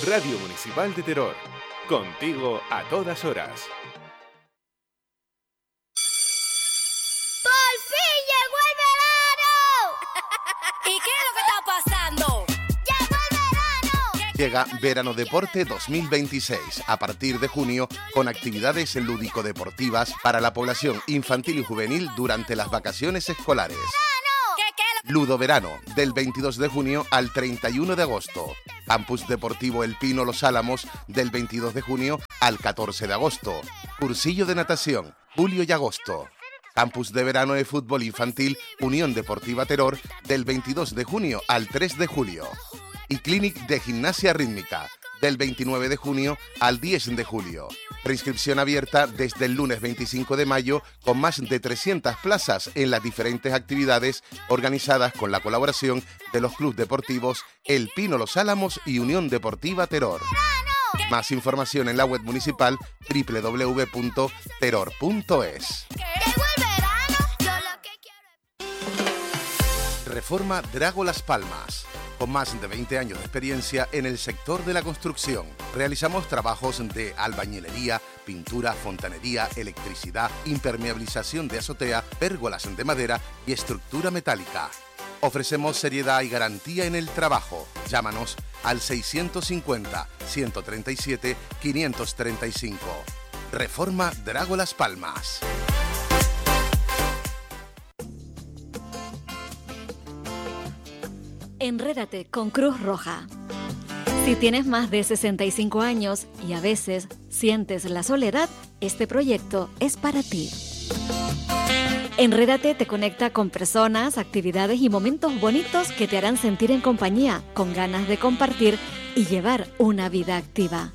Radio Municipal de Teror. Contigo a todas horas. ¡Por fin llegó el verano! ¿Y qué es lo que está pasando? ¡Llegó el verano! Llega Verano Deporte 2026, a partir de junio, con actividades lúdico-deportivas para la población infantil y juvenil durante las vacaciones escolares. Ludo Verano, del 22 de junio al 31 de agosto. Campus Deportivo El Pino Los Álamos, del 22 de junio al 14 de agosto. Cursillo de natación, julio y agosto. Campus de Verano de Fútbol Infantil Unión Deportiva Teror, del 22 de junio al 3 de julio. Y Clinic de Gimnasia Rítmica, del 29 de junio al 10 de julio. Preinscripción abierta desde el lunes 25 de mayo con más de 300 plazas en las diferentes actividades organizadas con la colaboración de los clubes deportivos El Pino Los Álamos y Unión Deportiva Teror. Más información en la web municipal www.teror.es. Reforma Drago Las Palmas. Con más de 20 años de experiencia en el sector de la construcción, realizamos trabajos de albañilería, pintura, fontanería, electricidad, impermeabilización de azotea, pérgolas de madera y estructura metálica. Ofrecemos seriedad y garantía en el trabajo. Llámanos al 650-137-535. Reforma Drago Las Palmas. Enrédate con Cruz Roja. Si tienes más de 65 años y a veces sientes la soledad, este proyecto es para ti. Enrédate te conecta con personas, actividades y momentos bonitos que te harán sentir en compañía, con ganas de compartir y llevar una vida activa.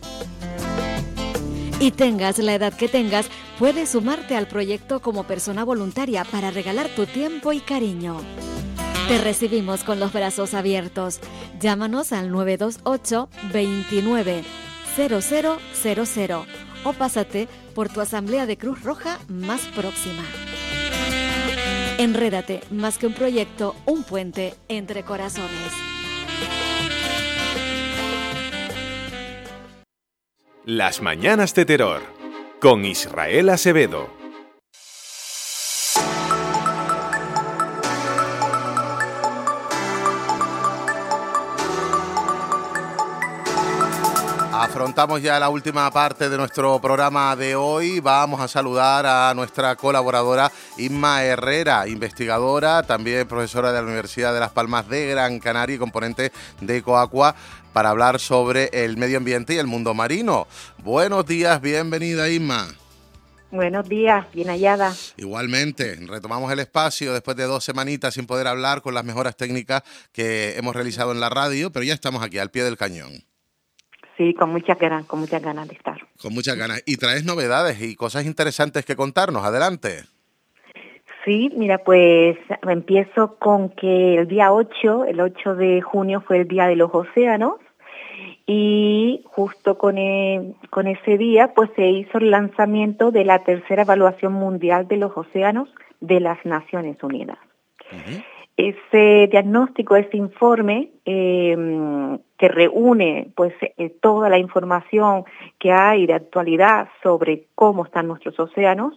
Y tengas la edad que tengas, puedes sumarte al proyecto como persona voluntaria para regalar tu tiempo y cariño. Te recibimos con los brazos abiertos. Llámanos al 928 29 0000 o pásate por tu asamblea de Cruz Roja más próxima. Enrédate, más que un proyecto, un puente entre corazones. Las Mañanas de Teror, con Israel Acevedo. Afrontamos ya la última parte de nuestro programa de hoy. Vamos a saludar a nuestra colaboradora Inma Herrera, investigadora, también profesora de la Universidad de Las Palmas de Gran Canaria y componente de Ecoaqua, para hablar sobre el medio ambiente y el mundo marino. Buenos días, bienvenida Inma. Buenos días, bien hallada. Igualmente, retomamos el espacio después de 2 semanitas sin poder hablar con las mejoras técnicas que hemos realizado en la radio, pero ya estamos aquí al pie del cañón. Sí, con muchas ganas de estar. Con muchas ganas. Y traes novedades y cosas interesantes que contarnos. Adelante. Sí, mira, pues empiezo con que el 8 de junio fue el Día de los Océanos y justo con ese día pues se hizo el lanzamiento de la tercera evaluación mundial de los océanos de las Naciones Unidas. Uh-huh. Ese diagnóstico, ese informe que reúne pues toda la información que hay de actualidad sobre cómo están nuestros océanos,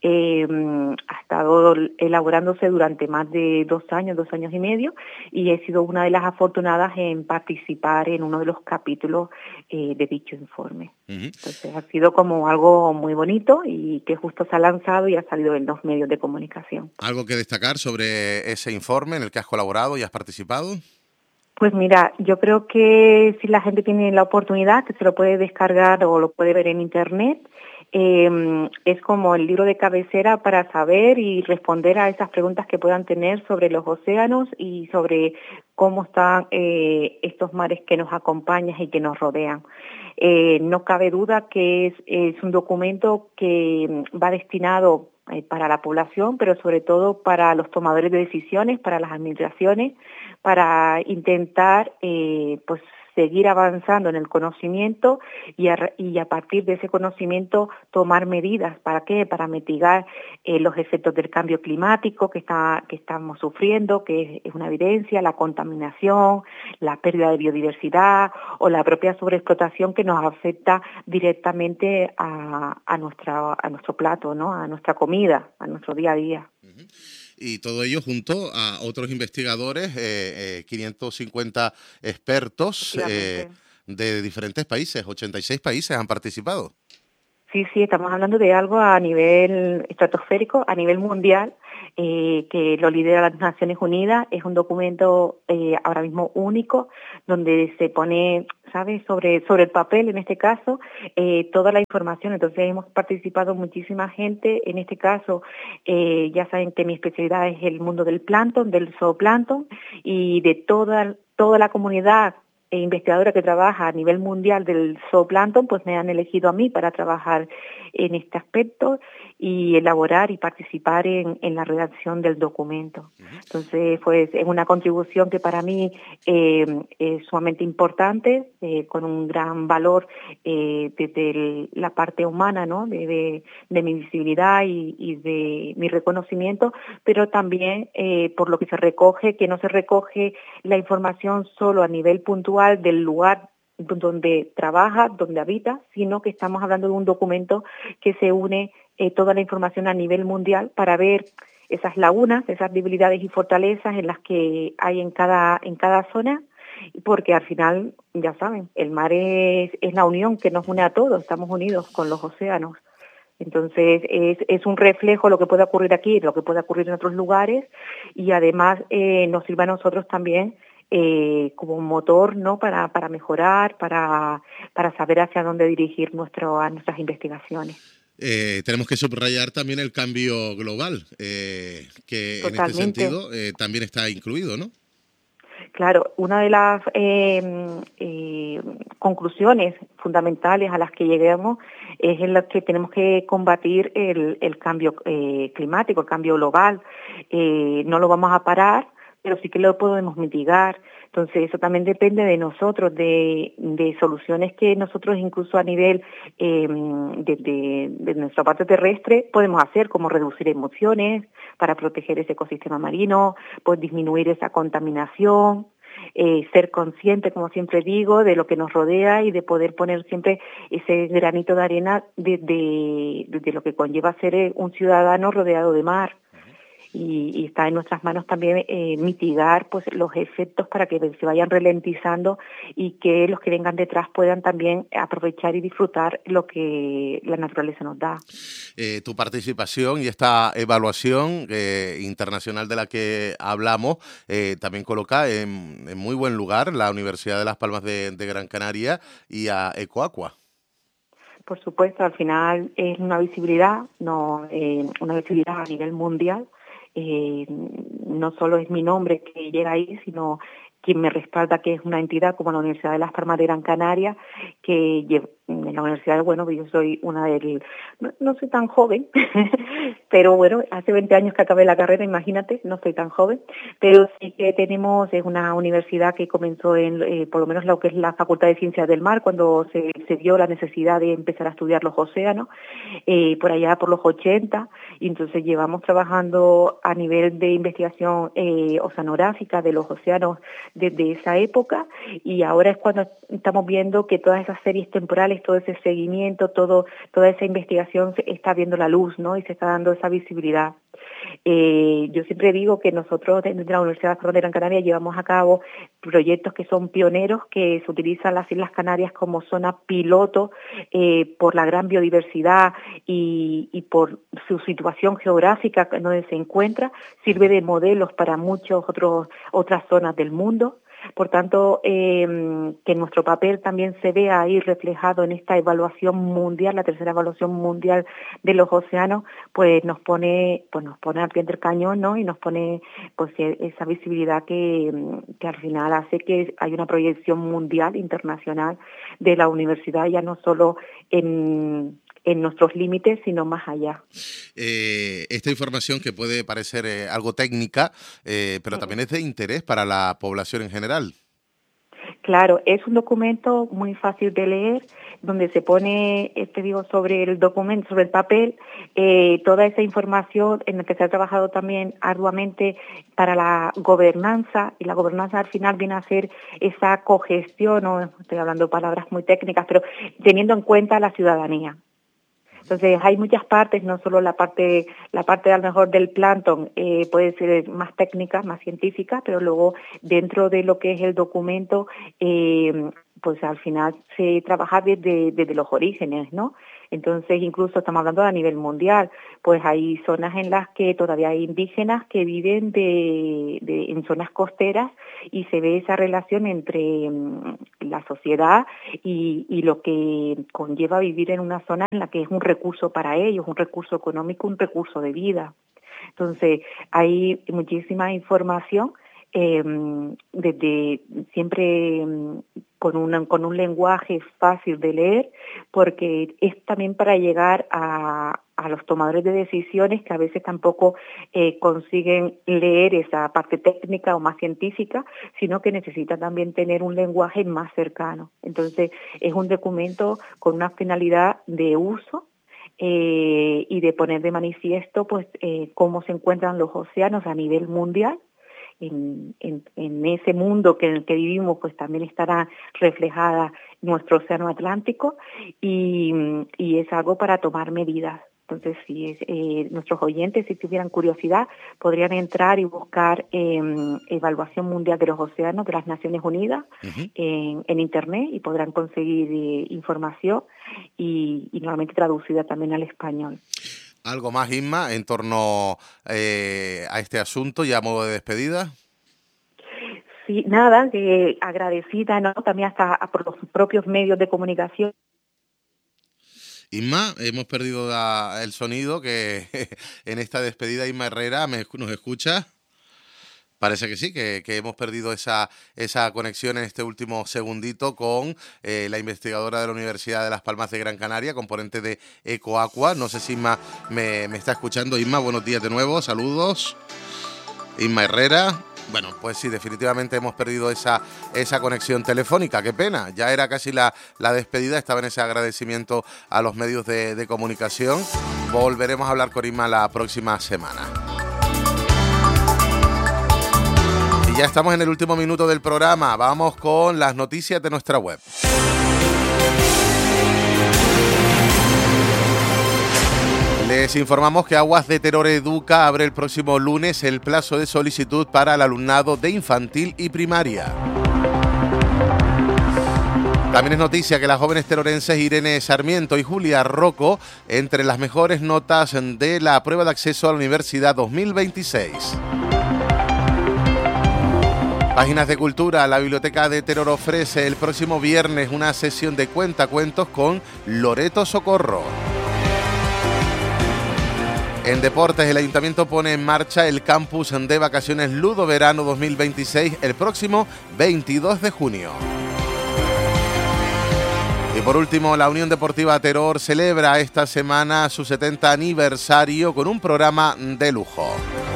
ha estado elaborándose durante más de 2 años y medio, y he sido una de las afortunadas en participar en uno de los capítulos de dicho informe. Uh-huh. Entonces ha sido como algo muy bonito y que justo se ha lanzado y ha salido en los medios de comunicación. ¿Algo que destacar sobre ese informe en el que has colaborado y has participado? Pues mira, yo creo que si la gente tiene la oportunidad, que se lo puede descargar o lo puede ver en internet, es como el libro de cabecera para saber y responder a esas preguntas que puedan tener sobre los océanos y sobre cómo están estos mares que nos acompañan y que nos rodean. No cabe duda que es un documento que va destinado para la población, pero sobre todo para los tomadores de decisiones, para las administraciones, para intentar pues seguir avanzando en el conocimiento y a partir de ese conocimiento tomar medidas. ¿Para qué? Para mitigar los efectos del cambio climático que estamos sufriendo, que es una evidencia, la contaminación, la pérdida de biodiversidad o la propia sobreexplotación que nos afecta directamente a nuestro plato, ¿no? A nuestra comida, a nuestro día a día. Y todo ello junto a otros investigadores, 550 expertos de diferentes países, 86 países han participado. Sí, estamos hablando de algo a nivel estratosférico, a nivel mundial, que lo lidera las Naciones Unidas. Es un documento ahora mismo único, donde se pone, ¿sabes?, sobre el papel, en este caso, toda la información. Entonces hemos participado muchísima gente. En este caso, ya saben que mi especialidad es el mundo del plancton, del zooplancton, y de toda la comunidad investigadora que trabaja a nivel mundial del zooplancton, pues me han elegido a mí para trabajar en este aspecto y elaborar y participar en la redacción del documento. Entonces, pues es una contribución que para mí es sumamente importante, con un gran valor desde la parte humana, ¿no?, de mi visibilidad y de mi reconocimiento, pero también por lo que se recoge, que no se recoge la información solo a nivel puntual del lugar donde trabaja, donde habita, sino que estamos hablando de un documento que se une toda la información a nivel mundial para ver esas lagunas, esas debilidades y fortalezas en las que hay en cada zona, porque al final, ya saben, el mar es la unión que nos une a todos, estamos unidos con los océanos. Entonces es un reflejo lo que puede ocurrir aquí, lo que puede ocurrir en otros lugares, y además nos sirve a nosotros también como un motor, ¿no?, para mejorar, para saber hacia dónde dirigir nuestras investigaciones. Tenemos que subrayar también el cambio global, que Totalmente. En este sentido también está incluido, ¿no? Claro, una de las conclusiones fundamentales a las que lleguemos es en la que tenemos que combatir el cambio climático, el cambio global. No lo vamos a parar, pero sí que lo podemos mitigar. Entonces eso también depende de nosotros, de soluciones que nosotros incluso a nivel de nuestra parte terrestre podemos hacer, como reducir emisiones para proteger ese ecosistema marino, pues disminuir esa contaminación, ser consciente, como siempre digo, de lo que nos rodea y de poder poner siempre ese granito de arena de lo que conlleva ser un ciudadano rodeado de mar. Y está en nuestras manos también mitigar pues los efectos para que se vayan ralentizando y que los que vengan detrás puedan también aprovechar y disfrutar lo que la naturaleza nos da. Tu participación y esta evaluación internacional de la que hablamos también coloca en muy buen lugar la Universidad de Las Palmas de Gran Canaria y a Ecoaqua. Por supuesto, al final es una visibilidad, una visibilidad a nivel mundial. No solo es mi nombre que llega ahí, sino quien me respalda, que es una entidad como la Universidad de Las Palmas de Gran Canaria, que en la universidad, bueno, yo soy una no soy tan joven, pero bueno, hace 20 años que acabé la carrera, imagínate, no soy tan joven, pero sí que es una universidad que comenzó por lo menos lo que es la Facultad de Ciencias del Mar, cuando se vio la necesidad de empezar a estudiar los océanos, por allá por los 80, y entonces llevamos trabajando a nivel de investigación oceanográfica de los océanos desde esa época, y ahora es cuando estamos viendo que todas esas series temporales, todo ese seguimiento, toda esa investigación está viendo la luz, ¿no?, y se está dando esa visibilidad. Yo siempre digo que nosotros desde la Universidad de Gran Canaria llevamos a cabo proyectos que son pioneros, que se utilizan las Islas Canarias como zona piloto por la gran biodiversidad y por su situación geográfica donde se encuentra, sirve de modelos para otras zonas del mundo. Por tanto, que nuestro papel también se vea ahí reflejado en esta evaluación mundial, la tercera evaluación mundial de los océanos, pues nos pone al pie del cañón, ¿no? Y nos pone pues esa visibilidad que al final hace que hay una proyección mundial, internacional de la universidad, ya no solo en nuestros límites, sino más allá. Esta información, que puede parecer algo técnica, pero también es de interés para la población en general. Claro, es un documento muy fácil de leer, donde se pone, sobre el documento, sobre el papel, toda esa información en la que se ha trabajado también arduamente para la gobernanza, y la gobernanza al final viene a ser esa cogestión, no estoy hablando palabras muy técnicas, pero teniendo en cuenta la ciudadanía. Entonces hay muchas partes, no solo la parte a lo mejor del plancton puede ser más técnica, más científica, pero luego dentro de lo que es el documento, pues al final se trabaja desde los orígenes, ¿no? Entonces incluso estamos hablando a nivel mundial, pues hay zonas en las que todavía hay indígenas que viven en zonas costeras y se ve esa relación entre la sociedad y lo que conlleva vivir en una zona en la que es un recurso para ellos, un recurso económico, un recurso de vida. Entonces hay muchísima información desde siempre con un lenguaje fácil de leer, porque es también para llegar a los tomadores de decisiones que a veces tampoco consiguen leer esa parte técnica o más científica, sino que necesitan también tener un lenguaje más cercano. Entonces es un documento con una finalidad de uso y de poner de manifiesto pues cómo se encuentran los océanos a nivel mundial. En ese mundo en el que vivimos, pues también estará reflejada nuestro océano Atlántico y es algo para tomar medidas. Entonces, si nuestros oyentes, si tuvieran curiosidad, podrían entrar y buscar Evaluación Mundial de los Océanos de las Naciones Unidas en Internet y podrán conseguir información y normalmente traducida también al español. ¿Algo más, Inma, en torno a este asunto, ya a modo de despedida? Sí, nada, agradecida, ¿no? También hasta por los propios medios de comunicación. Inma, hemos perdido el sonido, que en esta despedida, Inma Herrera, ¿nos escucha? Parece que sí, que hemos perdido esa conexión en este último segundito con la investigadora de la Universidad de Las Palmas de Gran Canaria, componente de Ecoaqua. No sé si Inma me está escuchando. Inma, buenos días de nuevo, saludos. Inma Herrera. Bueno, pues sí, definitivamente hemos perdido esa conexión telefónica. Qué pena, ya era casi la despedida, estaba en ese agradecimiento a los medios de comunicación. Volveremos a hablar con Inma la próxima semana. Ya estamos en el último minuto del programa. Vamos con las noticias de nuestra web. Les informamos que Aguas de Teror Educa abre el próximo lunes el plazo de solicitud para el alumnado de infantil y primaria. También es noticia que las jóvenes terorenses Irene Sarmiento y Julia Rocco entre las mejores notas de la prueba de acceso a la Universidad 2026. Páginas de Cultura. La Biblioteca de Teror ofrece el próximo viernes una sesión de cuentacuentos con Loreto Socorro. En deportes, el Ayuntamiento pone en marcha el campus de vacaciones Ludo Verano 2026 el próximo 22 de junio. Y por último, la Unión Deportiva Teror celebra esta semana su 70 aniversario con un programa de lujo.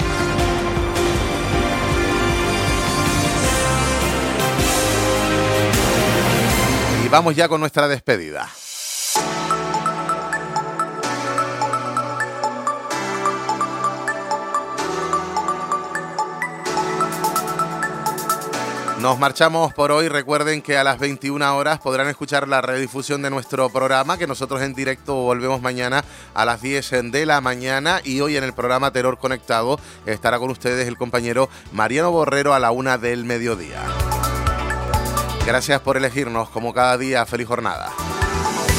Vamos ya con nuestra despedida. Nos marchamos por hoy. Recuerden que a las 21 horas podrán escuchar la redifusión de nuestro programa, que nosotros en directo volvemos mañana a las 10 de la mañana. Y hoy en el programa Terror Conectado estará con ustedes el compañero Mariano Borrero a la 1 del mediodía. Gracias por elegirnos como cada día. Feliz jornada.